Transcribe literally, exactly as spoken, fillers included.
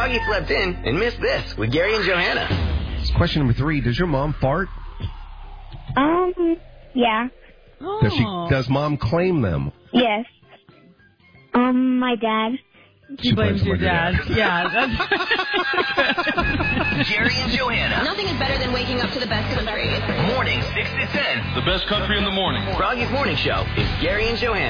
Froggy slept in and missed this with Gary and Johanna. Question number three. Does your mom fart? Um, yeah. Oh. Does she? Does mom claim them? Yes. Um, my dad. She, she blames, blames your dad. dad. Yeah. That's Jerry and Johanna. Nothing is better than waking up to the best country. Morning six to ten. The best country in the morning. Froggy's Morning Show is Gary and Johanna.